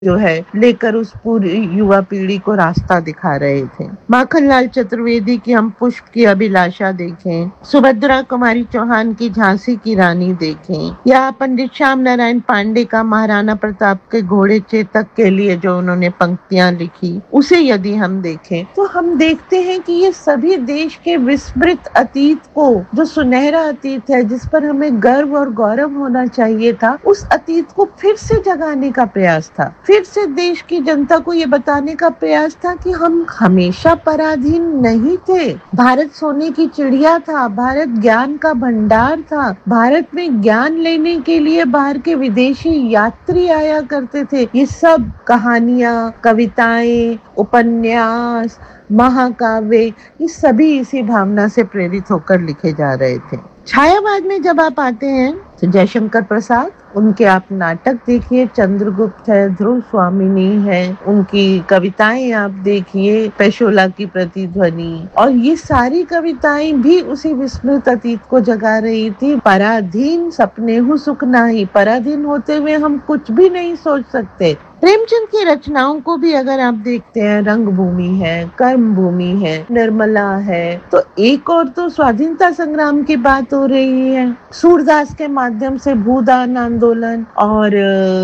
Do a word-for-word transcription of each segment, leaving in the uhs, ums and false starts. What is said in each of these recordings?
जो है लेकर उस पूरी युवा पीढ़ी को रास्ता दिखा रहे थे। माखनलाल चतुर्वेदी की हम पुष्प की अभिलाषा देखें, सुभद्रा कुमारी चौहान की झांसी की रानी देखें, या पंडित श्याम नारायण पांडे का महाराणा प्रताप के घोड़े चेतक के लिए जो उन्होंने पंक्तियां लिखी, उसे यदि हम देखें तो हम देखते हैं कि ये सभी देश के विस्मृत अतीत को, जो सुनहरा अतीत है जिस पर हमें गर्व और गौरव होना चाहिए था, उस अतीत को फिर से जगाने का प्रयास था। फिर से देश की जनता को ये बताने का प्रयास था कि हम हमेशा पराधीन नहीं थे। भारत सोने की चिड़िया था, भारत ज्ञान का भंडार था, भारत में ज्ञान लेने के लिए बाहर के विदेशी यात्री आया करते थे। ये सब कहानियां, कविताएं, उपन्यास, महाकाव्य, ये सभी इसी भावना से प्रेरित होकर लिखे जा रहे थे। छायावाद में जब आप आते हैं तो जयशंकर प्रसाद, उनके आप नाटक देखिए, चंद्रगुप्त है, ध्रुव स्वामिनी है, उनकी कविताएं आप देखिए, पेशोला की प्रतिध्वनि, और ये सारी कविताएं भी उसी विस्मृत अतीत को जगा रही थी। पराधीन सपने हूँ सुख नाही, पराधीन होते हुए हम कुछ भी नहीं सोच सकते। प्रेमचंद की रचनाओं को भी अगर आप देखते हैं, रंगभूमि है, कर्म भूमि है, निर्मला है, तो एक और तो स्वाधीनता संग्राम की बात हो रही है। सूरदास के माध्यम से भूदान आंदोलन, और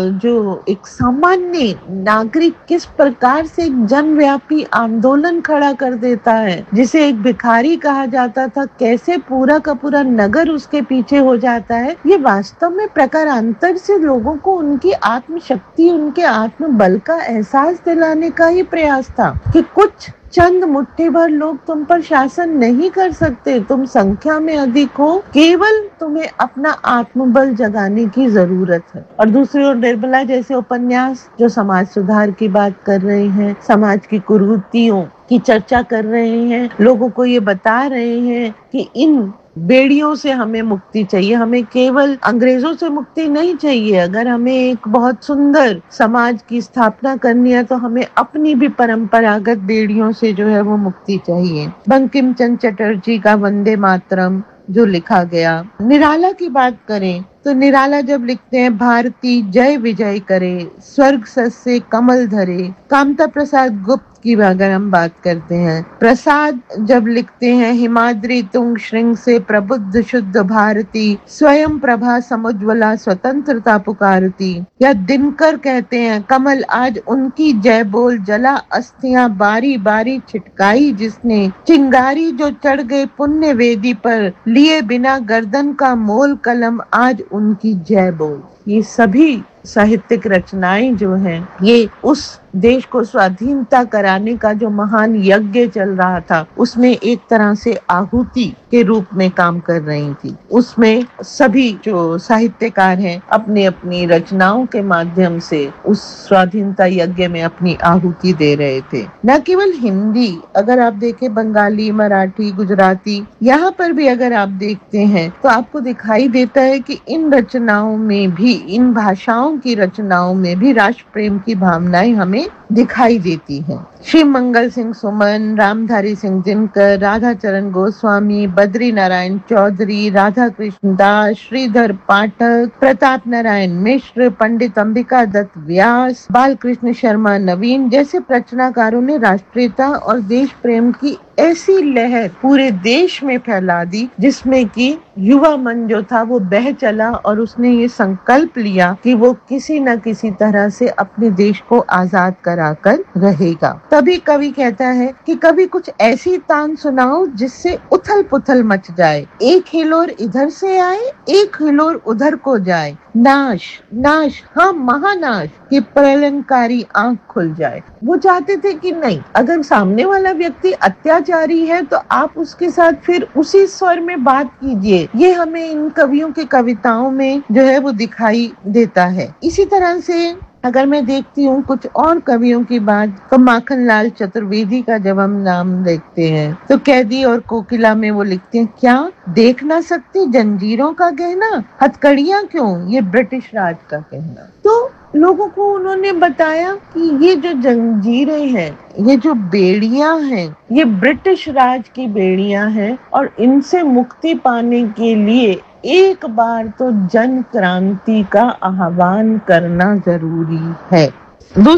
जो एक सामान्य नागरिक किस प्रकार से एक जनव्यापी आंदोलन खड़ा कर देता है, जिसे एक भिखारी कहा जाता था, कैसे पूरा का पूरा नगर उसके पीछे हो जाता है, ये वास्तव में प्रकारांतर से लोगों को उनकी आत्मशक्ति, उनके आत्मबल का एहसास दिलाने का ही प्रयास था कि कुछ चंद मुट्ठी भर लोग तुम पर शासन नहीं कर सकते, तुम संख्या में अधिक हो, केवल तुम्हें अपना आत्मबल जगाने की जरूरत है। और दूसरी ओर निर्मला जैसे उपन्यास जो समाज सुधार की बात कर रहे हैं, समाज की कुरीतियों की चर्चा कर रहे हैं, लोगों को ये बता रहे हैं कि इन बेड़ियों से हमें मुक्ति चाहिए, हमें केवल अंग्रेजों से मुक्ति नहीं चाहिए। अगर हमें एक बहुत सुंदर समाज की स्थापना करनी है तो हमें अपनी भी परंपरागत बेड़ियों से जो है वो मुक्ति चाहिए। बंकिम चंद्र चटर्जी का वंदे मातरम जो लिखा गया। निराला की बात करें तो निराला जब लिखते हैं, भारती जय विजय करे, स्वर्ग सस से कमल धरे। कामता प्रसाद गुप्त की अगर हम बात करते हैं, प्रसाद जब लिखते हैं, हिमाद्री तुंग श्रृंग से प्रबुद्ध शुद्ध भारती, स्वयं प्रभा समुज्वला स्वतंत्रता पुकारती। या दिनकर कहते हैं, कमल आज उनकी जय बोल, जला अस्थियां बारी बारी छिटकाई जिसने, चिंगारी जो चढ़ गए पुण्य वेदी पर, लिए बिना गर्दन का मोल कलम आज उनकी जय बोल। ये सभी साहित्यिक रचनाएं जो हैं, ये उस देश को स्वाधीनता कराने का जो महान यज्ञ चल रहा था, उसमें एक तरह से आहुति के रूप में काम कर रही थी। उसमें सभी जो साहित्यकार हैं अपनी अपनी रचनाओं के माध्यम से उस स्वाधीनता यज्ञ में अपनी आहुति दे रहे थे। न केवल हिंदी, अगर आप देखें बंगाली, मराठी, गुजराती, यहाँ पर भी अगर आप देखते हैं तो आपको दिखाई देता है कि इन रचनाओं में भी, इन भाषाओं की रचनाओं में भी राष्ट्र प्रेम की भावनाएं हमें दिखाई देती हैं। श्री मंगल सिंह सुमन, रामधारी सिंह दिनकर, राधा चरण गोस्वामी, बद्री नारायण चौधरी, राधा कृष्ण दास, श्रीधर पाठक, प्रताप नारायण मिश्र, पंडित अंबिका दत्त व्यास, बालकृष्ण शर्मा नवीन जैसे रचनाकारों ने राष्ट्रीयता और देश प्रेम की ऐसी लहर पूरे देश में फैला दी, जिसमें कि युवा मन जो था वो बह चला और उसने ये संकल्प लिया कि वो किसी न किसी तरह से अपने देश को आजाद कराकर रहेगा। तभी कवि कहता है कि कभी कुछ ऐसी तान सुनाओ जिससे उथल पुथल मच जाए, एक हिलोर इधर से आए, एक हिलोर उधर को जाए, नाश नाश हाँ महानाश की प्रलंकारी आंख खुल जाए। वो चाहते थे कि नहीं, अगर सामने वाला व्यक्ति अत्याचारी है तो आप उसके साथ फिर उसी स्वर में बात कीजिए। ये हमें इन कवियों की कविताओं में जो है वो दिखाई देता है। इसी तरह से अगर मैं देखती हूँ कुछ और कवियों की बात, तो माखनलाल चतुर्वेदी का जब हम नाम देखते हैं तो कैदी और कोकिला में वो लिखते हैं, क्या देख ना सकती जंजीरों का गहना, हथकड़ियां क्यों ये ब्रिटिश राज का कहना। तो लोगों को उन्होंने बताया कि ये जो जंजीरें हैं, ये जो बेड़ियां हैं, ये ब्रिटिश राज की बेड़ियां हैं और इनसे मुक्ति पाने के लिए एक बार तो जन क्रांति का आह्वान करना जरूरी है।